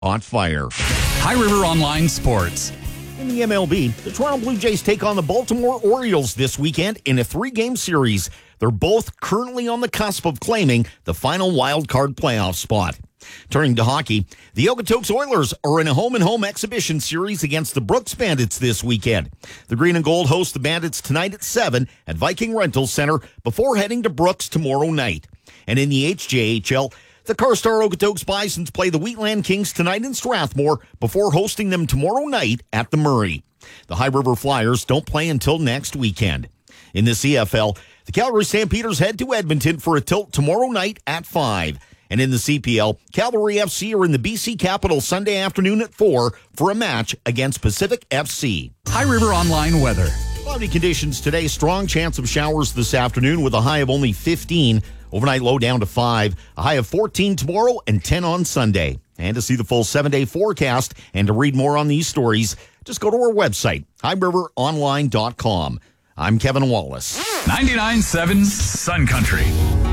on fire. High River Online Sports. In the MLB, the Toronto Blue Jays take on the Baltimore Orioles this weekend in a 3-game series. They're both currently on the cusp of claiming the final wild card playoff spot. Turning to hockey, the Okotoks Oilers are in a home-and-home exhibition series against the Brooks Bandits this weekend. The Green and Gold host the Bandits tonight at 7 at Viking Rental Center before heading to Brooks tomorrow night. And in the HJHL, the Carstar Okotoks Bisons play the Wheatland Kings tonight in Strathmore before hosting them tomorrow night at the Murray. The High River Flyers don't play until next weekend. In the CFL, the Calgary Stampeders head to Edmonton for a tilt tomorrow night at 5. And in the CPL, Calgary FC are in the BC Capital Sunday afternoon at 4 for a match against Pacific FC. High River Online weather. Cloudy conditions today, strong chance of showers this afternoon with a high of only 15. Overnight low down to 5, a high of 14 tomorrow and 10 on Sunday. And to see the full 7-day forecast and to read more on these stories, just go to our website, highriveronline.com. I'm Kevin Wallace. 99.7 Sun Country.